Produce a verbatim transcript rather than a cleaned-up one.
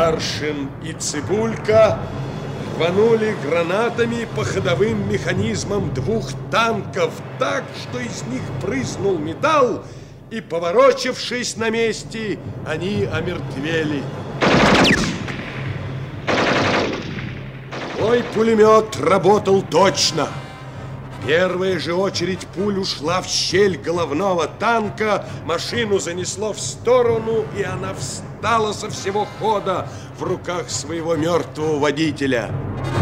Гаршин и Цибулька рванули гранатами по ходовым механизмам двух танков так, что из них брызнул металл, и, поворочившись на месте, они омертвели. Мой пулемет работал точно. Первая же очередь пуль ушла в щель головного танка, машину занесло в сторону, и она встала со всего хода в руках своего мертвого водителя.